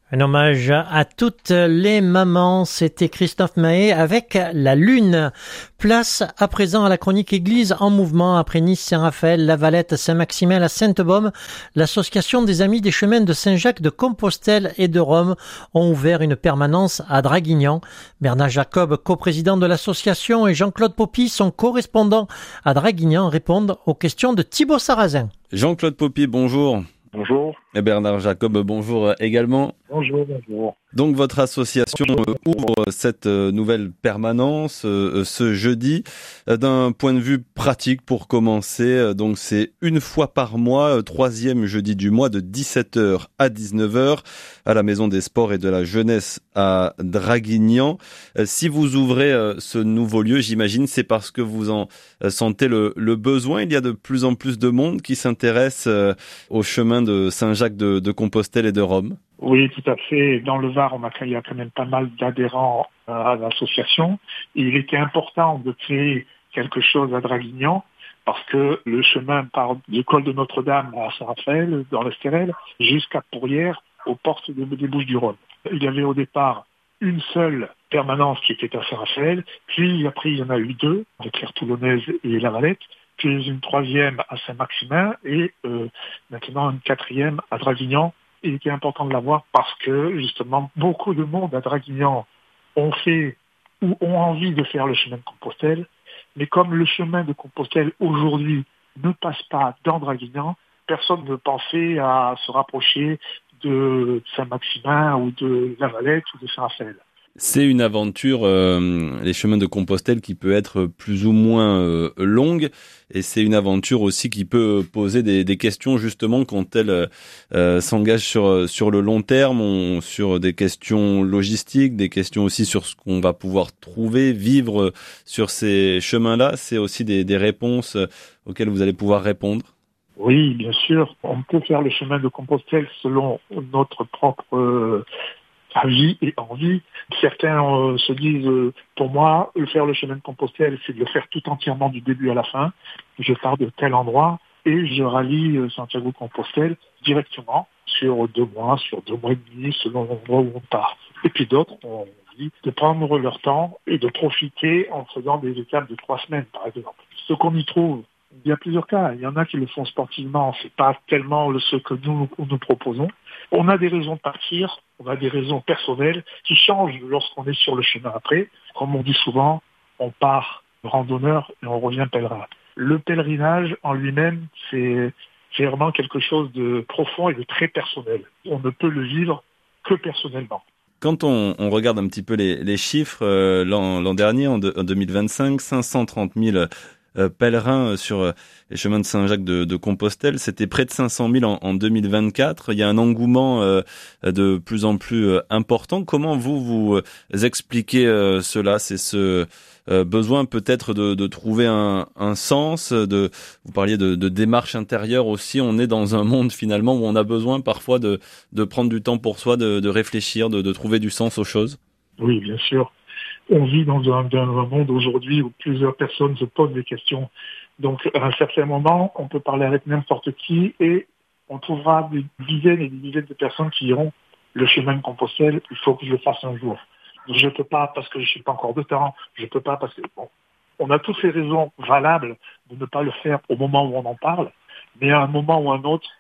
Un hommage à toutes les mamans, c'était Christophe Mahé avec La Lune. Place à présent à la chronique Église en mouvement après Nice, Saint-Raphaël, La Valette, Saint-Maximin, la Sainte-Baume. L'association des Amis des Chemins de Saint-Jacques de Compostelle et de Rome ont ouvert une permanence à Draguignan. Bernard Jacob, coprésident de l'association, et Jean-Claude Popy, son correspondant à Draguignan, répondent aux questions de Thibaut Sarrazin. Jean-Claude Popy, bonjour. Bonjour. Et Bernard Jacob, bonjour également. Bonjour. Donc votre association ouvre cette nouvelle permanence ce jeudi. D'un point de vue pratique pour commencer, donc c'est une fois par mois, troisième jeudi du mois de 17h à 19h à la Maison des Sports et de la Jeunesse à Draguignan. Si vous ouvrez ce nouveau lieu, j'imagine c'est parce que vous en sentez le besoin. Il y a de plus en plus de monde qui s'intéresse au chemin de Saint-Jacques de Compostelle et de Rome. Oui, tout à fait. Dans le Var, il y a quand même pas mal d'adhérents à l'association. Et il était important de créer quelque chose à Draguignan parce que le chemin part du col de Notre-Dame à Saint-Raphaël, dans l'Estérel, jusqu'à Pourrières, aux portes des Bouches-du-Rhône. Il y avait au départ une seule permanence qui était à Saint-Raphaël, puis après il y en a eu deux, avec l'Aire-Toulonnaise et la Valette, puis une troisième à Saint-Maximin et maintenant une quatrième à Draguignan. Il était important de l'avoir parce que, justement, beaucoup de monde à Draguignan ont fait ou ont envie de faire le chemin de Compostelle. Mais comme le chemin de Compostelle, aujourd'hui, ne passe pas dans Draguignan, personne ne pensait à se rapprocher de Saint-Maximin ou de La Valette ou de Saint-Raphaël. C'est une aventure, les chemins de Compostelle, qui peut être plus ou moins longue, et c'est une aventure aussi qui peut poser des questions justement quand elle s'engage sur le long terme, sur des questions logistiques, des questions aussi sur ce qu'on va pouvoir trouver, vivre sur ces chemins-là. C'est aussi des réponses auxquelles vous allez pouvoir répondre. Oui, bien sûr. On peut faire le chemin de Compostelle selon notre propre avis et envie. Certains se disent, pour moi, faire le chemin de Compostelle, c'est de le faire tout entièrement du début à la fin. Je pars de tel endroit et je rallie Santiago de Compostelle directement sur 2 mois, sur 2 mois et demi, selon l'endroit où on part. Et puis d'autres ont envie de prendre leur temps et de profiter en faisant des étapes de 3 semaines, par exemple. Ce qu'on y trouve, il y a plusieurs cas. Il y en a qui le font sportivement. C'est pas tellement ce que nous proposons. On a des raisons de partir. On a des raisons personnelles qui changent lorsqu'on est sur le chemin après. Comme on dit souvent, on part randonneur et on revient pèlerin. Le pèlerinage en lui-même, c'est vraiment quelque chose de profond et de très personnel. On ne peut le vivre que personnellement. Quand on regarde un petit peu les chiffres, l'an dernier, en 2025, 530 000 pèlerins sur les chemins de Saint-Jacques de Compostelle, c'était près de 500 000 en 2024. Il y a un engouement de plus en plus important. Comment vous expliquez cela? C'est ce besoin peut-être de trouver un sens. Vous parliez de démarche intérieure aussi. On est dans un monde finalement où on a besoin parfois de prendre du temps pour soi, de réfléchir, de trouver du sens aux choses. Oui, bien sûr. On vit dans un monde aujourd'hui où plusieurs personnes se posent des questions. Donc, à un certain moment, on peut parler avec n'importe qui et on trouvera des dizaines et des dizaines de personnes qui diront le chemin de Compostelle, il faut que je le fasse un jour. Je ne peux pas parce que je suis pas encore de temps. Je peux pas parce que on a toutes les raisons valables de ne pas le faire au moment où on en parle. Mais à un moment ou un autre,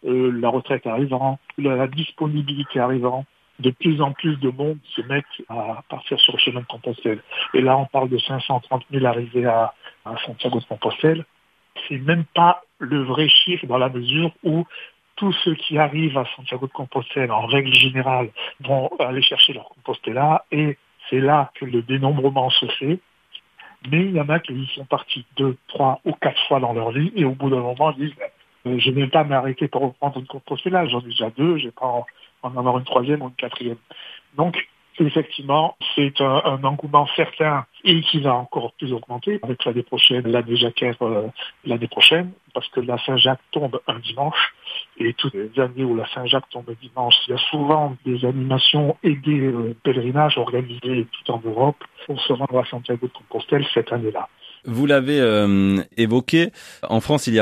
la retraite arrivant, la disponibilité arrivant, de plus en plus de monde se mettent à partir sur le chemin de Compostelle. Et là, on parle de 530 000 arrivés à Santiago de Compostelle. C'est même pas le vrai chiffre dans la mesure où tous ceux qui arrivent à Santiago de Compostelle, en règle générale, vont aller chercher leur Compostela et c'est là que le dénombrement se fait. Mais il y en a qui y sont partis 2, 3 ou 4 fois dans leur vie et au bout d'un moment, ils disent je ne vais pas m'arrêter pour reprendre une Compostela, j'en ai déjà 2, je vais pas en avoir une 3e ou une 4e. Donc, effectivement, c'est un engouement certain et qui va encore plus augmenter avec l'année prochaine, l'année jacquère l'année prochaine, parce que la Saint-Jacques tombe un dimanche et toutes les années où la Saint-Jacques tombe un dimanche, il y a souvent des animations et des pèlerinages organisés tout en Europe pour se rendre à Santiago de Compostelle cette année-là. Vous l'avez évoqué, en France, il y a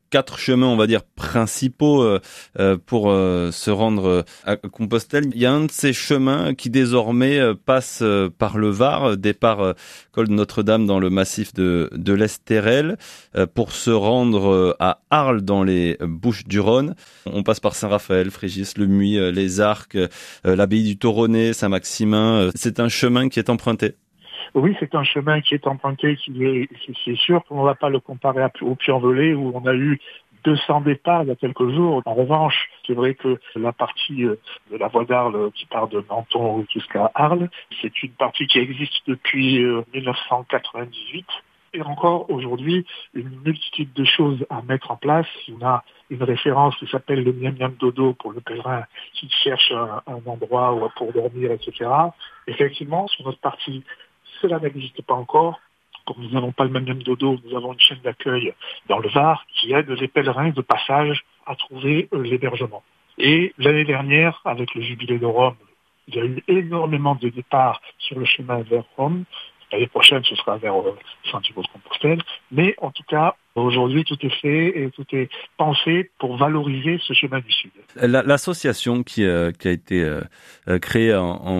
4 chemins, on va dire, principaux pour se rendre à Compostelle. Il y a un de ces chemins qui désormais passe par le Var, départ col de Notre-Dame dans le massif de l'Estérel, pour se rendre à Arles dans les Bouches-du-Rhône. On passe par Saint-Raphaël, Frégis, Le Muy, les Arcs, l'abbaye du Toronnet, Saint-Maximin. C'est un chemin qui est emprunté. Oui, c'est un chemin qui est emprunté, c'est sûr qu'on ne va pas le comparer au Puy-en-Velay où on a eu 200 départs il y a quelques jours. En revanche, c'est vrai que la partie de la voie d'Arles qui part de Menton jusqu'à Arles, c'est une partie qui existe depuis 1998. Et encore aujourd'hui, une multitude de choses à mettre en place. On a une référence qui s'appelle le Miam Miam Dodo pour le pèlerin qui cherche un endroit pour dormir, etc. Effectivement, sur notre partie, cela n'existe pas encore. Comme nous n'avons pas le Miam Miam Dodo, nous avons une chaîne d'accueil dans le Var qui aide les pèlerins de passage à trouver l'hébergement. Et l'année dernière, avec le Jubilé de Rome, il y a eu énormément de départs sur le chemin vers Rome. L'année prochaine, ce sera vers Santiago de Compostelle. Mais en tout cas, aujourd'hui, tout est fait et tout est pensé pour valoriser ce chemin du Sud. L'association qui a été créée en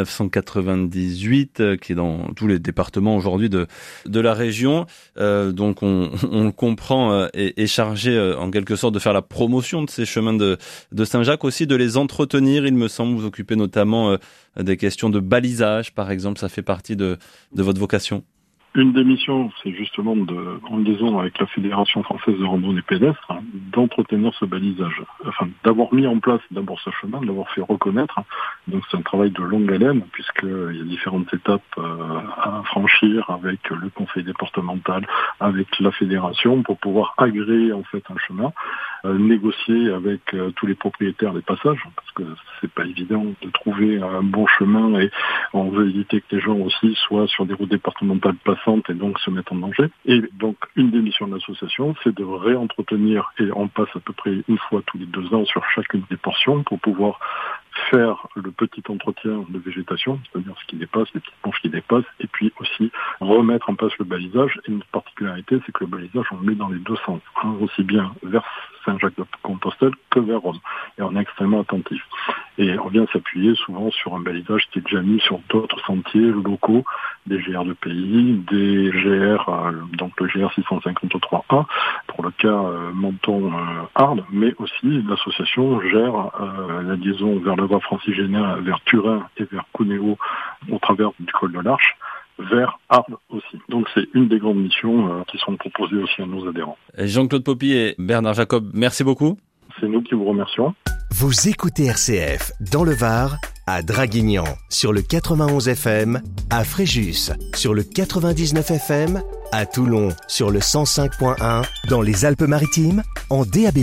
1998, qui est dans tous les départements aujourd'hui de la région, donc on le comprend, est chargée en quelque sorte de faire la promotion de ces chemins de Saint-Jacques, aussi de les entretenir. Il me semble vous occupez notamment des questions de balisage, par exemple. Ça fait partie de votre vocation. Une des missions, c'est justement en liaison avec la Fédération française de randonnée pédestre, d'entretenir ce balisage. Enfin, d'avoir mis en place d'abord ce chemin, de l'avoir fait reconnaître. Donc c'est un travail de longue haleine, puisqu'il y a différentes étapes à franchir avec le conseil départemental, avec la fédération, pour pouvoir agréer en fait un chemin, négocier avec tous les propriétaires des passages, parce que c'est pas évident de trouver un bon chemin et on veut éviter que les gens aussi soient sur des routes départementales passantes et donc se mettent en danger. Et donc une des missions de l'association, c'est de réentretenir, et on passe à peu près une fois tous les 2 ans sur chacune des portions pour pouvoir faire le petit entretien de végétation, c'est-à-dire ce qui dépasse, les petites branches qui dépassent, et puis aussi remettre en place le balisage. Et notre particularité, c'est que le balisage, on le met dans les 2 sens, aussi bien vers Saint-Jacques-de-Compostelle que vers Rome. Et on est extrêmement attentif. Et on vient s'appuyer souvent sur un balisage qui est déjà mis sur d'autres sentiers locaux, des GR de pays, des GR, donc le GR 653A, pour le cas Menton-Arles, mais aussi l'association gère la liaison vers la voie Francis-Génin, vers Turin et vers Cuneo au travers du col de l'Arche, vers Arles aussi. Donc c'est une des grandes missions qui sont proposées aussi à nos adhérents. Jean-Claude Popy et Bernard Jacob, merci beaucoup. C'est nous qui vous remercions. Vous écoutez RCF dans le Var, à Draguignan sur le 91 FM, à Fréjus sur le 99 FM, à Toulon sur le 105.1, dans les Alpes-Maritimes en DAB+.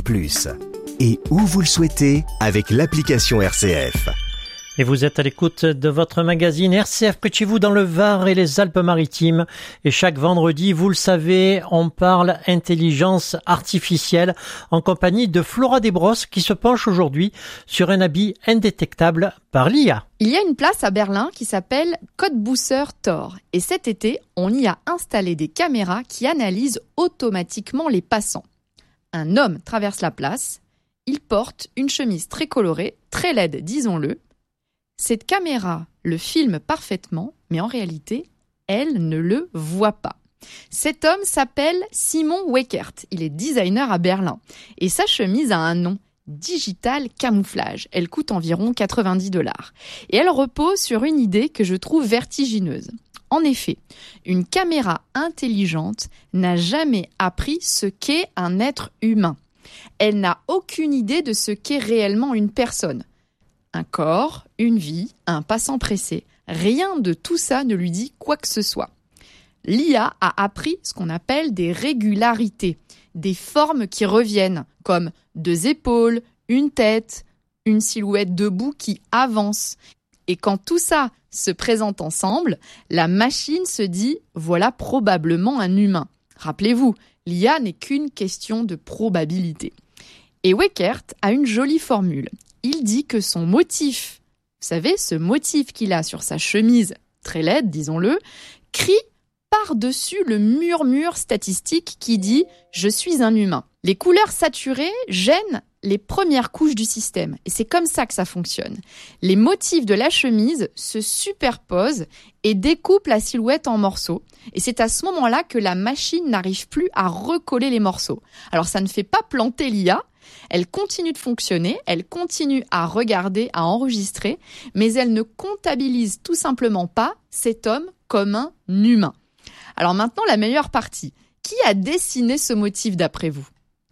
Et où vous le souhaitez avec l'application RCF. Et vous êtes à l'écoute de votre magazine RCF près de chez vous dans le Var et les Alpes-Maritimes. Et chaque vendredi, vous le savez, on parle intelligence artificielle en compagnie de Flora Desbrosses qui se penche aujourd'hui sur un habit indétectable par l'IA. Il y a une place à Berlin qui s'appelle Cottbusser Tor. Et cet été, on y a installé des caméras qui analysent automatiquement les passants. Un homme traverse la place. Il porte une chemise très colorée, très laide, disons-le. Cette caméra le filme parfaitement, mais en réalité, elle ne le voit pas. Cet homme s'appelle Simon Weckert. Il est designer à Berlin. Et sa chemise a un nom, Digital Camouflage. Elle coûte environ $90. Et elle repose sur une idée que je trouve vertigineuse. En effet, une caméra intelligente n'a jamais appris ce qu'est un être humain. Elle n'a aucune idée de ce qu'est réellement une personne. Un corps, une vie, un passant pressé. Rien de tout ça ne lui dit quoi que ce soit. L'IA a appris ce qu'on appelle des régularités, des formes qui reviennent, comme 2 épaules, une tête, une silhouette debout qui avance. Et quand tout ça se présente ensemble, la machine se dit « voilà probablement un humain ». Rappelez-vous, l'IA n'est qu'une question de probabilité. Et Weckert a une jolie formule. Il dit que son motif, vous savez, ce motif qu'il a sur sa chemise, très laide, disons-le, crie par-dessus le murmure statistique qui dit « je suis un humain ». Les couleurs saturées gênent les premières couches du système. Et c'est comme ça que ça fonctionne. Les motifs de la chemise se superposent et découpent la silhouette en morceaux. Et c'est à ce moment-là que la machine n'arrive plus à recoller les morceaux. Alors ça ne fait pas planter l'IA. Elle continue de fonctionner, elle continue à regarder, à enregistrer, mais elle ne comptabilise tout simplement pas cet homme comme un humain. Alors maintenant, la meilleure partie. Qui a dessiné ce motif d'après vous ?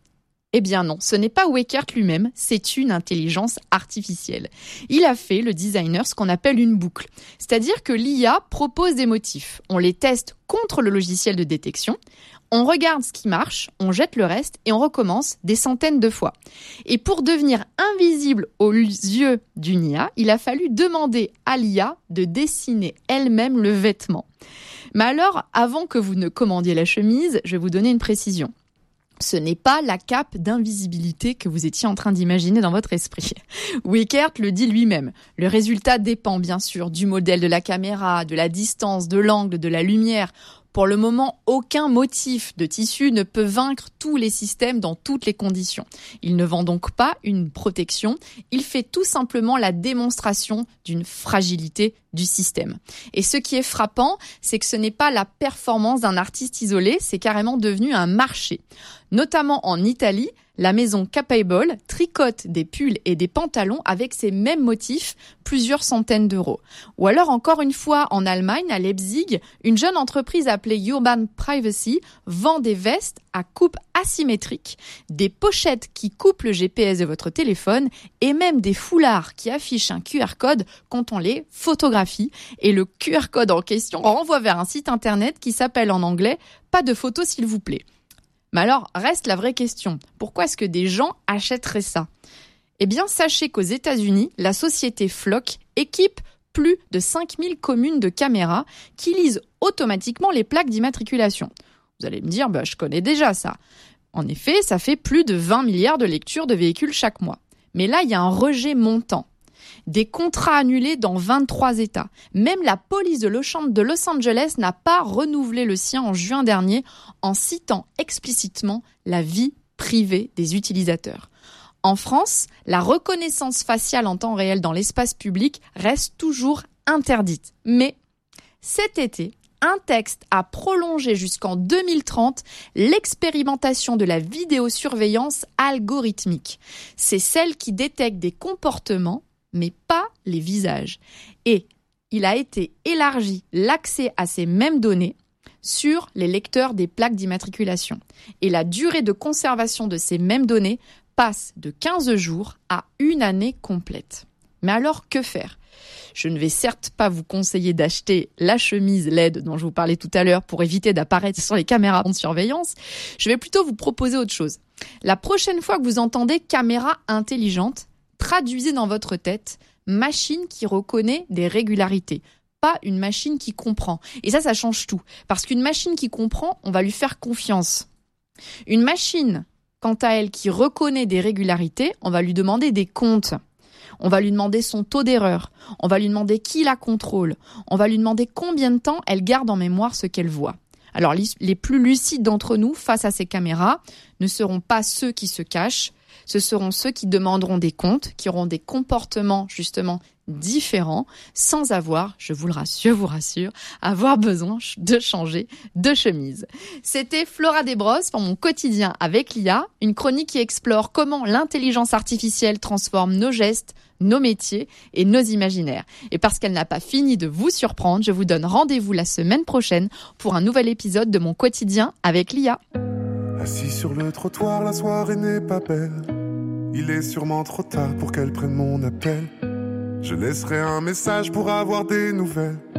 Eh bien non, ce n'est pas Weckert lui-même, c'est une intelligence artificielle. Il a fait, le designer, ce qu'on appelle une boucle. C'est-à-dire que l'IA propose des motifs. On les teste contre le logiciel de détection, on regarde ce qui marche, on jette le reste et on recommence des centaines de fois. Et pour devenir invisible aux yeux d'une IA, il a fallu demander à l'IA de dessiner elle-même le vêtement. Mais alors, avant que vous ne commandiez la chemise, je vais vous donner une précision. Ce n'est pas la cape d'invisibilité que vous étiez en train d'imaginer dans votre esprit. Weckert le dit lui-même. Le résultat dépend bien sûr du modèle de la caméra, de la distance, de l'angle, de la lumière. Pour le moment, aucun motif de tissu ne peut vaincre tous les systèmes dans toutes les conditions. Il ne vend donc pas une protection, il fait tout simplement la démonstration d'une fragilité du système. Et ce qui est frappant, c'est que ce n'est pas la performance d'un artiste isolé, c'est carrément devenu un marché. Notamment en Italie, la maison Capable tricote des pulls et des pantalons avec ces mêmes motifs, plusieurs centaines d'euros. Ou alors encore une fois en Allemagne, à Leipzig, une jeune entreprise appelée Urban Privacy vend des vestes à coupe asymétrique, des pochettes qui coupent le GPS de votre téléphone et même des foulards qui affichent un QR code quand on les photographie. Et le QR code en question renvoie vers un site internet qui s'appelle en anglais « Pas de photos s'il vous plaît ». Mais alors, reste la vraie question. Pourquoi est-ce que des gens achèteraient ça ? Eh bien, sachez qu'aux États-Unis, la société Flock équipe plus de 5000 communes de caméras qui lisent automatiquement les plaques d'immatriculation. Vous allez me dire, je connais déjà ça. En effet, ça fait plus de 20 milliards de lectures de véhicules chaque mois. Mais là, il y a un rejet montant. Des contrats annulés dans 23 États. Même la police de Los Angeles n'a pas renouvelé le sien en juin dernier en citant explicitement la vie privée des utilisateurs. En France, la reconnaissance faciale en temps réel dans l'espace public reste toujours interdite. Mais cet été, un texte a prolongé jusqu'en 2030 l'expérimentation de la vidéosurveillance algorithmique. C'est celle qui détecte des comportements mais pas les visages. Et il a été élargi l'accès à ces mêmes données sur les lecteurs des plaques d'immatriculation. Et la durée de conservation de ces mêmes données passe de 15 jours à 1 année complète. Mais alors, que faire ? Je ne vais certes pas vous conseiller d'acheter la chemise LED dont je vous parlais tout à l'heure pour éviter d'apparaître sur les caméras de surveillance. Je vais plutôt vous proposer autre chose. La prochaine fois que vous entendez caméra intelligente, traduisez dans votre tête machine qui reconnaît des régularités, pas une machine qui comprend. Et ça change tout. Parce qu'une machine qui comprend, on va lui faire confiance. Une machine, quant à elle, qui reconnaît des régularités, on va lui demander des comptes. On va lui demander son taux d'erreur. On va lui demander qui la contrôle. On va lui demander combien de temps elle garde en mémoire ce qu'elle voit. Alors, les plus lucides d'entre nous, face à ces caméras, ne seront pas ceux qui se cachent. Ce seront ceux qui demanderont des comptes, qui auront des comportements justement différents, sans avoir, je vous rassure, avoir besoin de changer de chemise. C'était Flora Desbrosses pour mon quotidien avec l'IA, une chronique qui explore comment l'intelligence artificielle transforme nos gestes, nos métiers et nos imaginaires. Et parce qu'elle n'a pas fini de vous surprendre, je vous donne rendez-vous la semaine prochaine pour un nouvel épisode de mon quotidien avec l'IA. Assis sur le trottoir, la soirée n'est pas belle. Il est sûrement trop tard pour qu'elle prenne mon appel. Je laisserai un message pour avoir des nouvelles.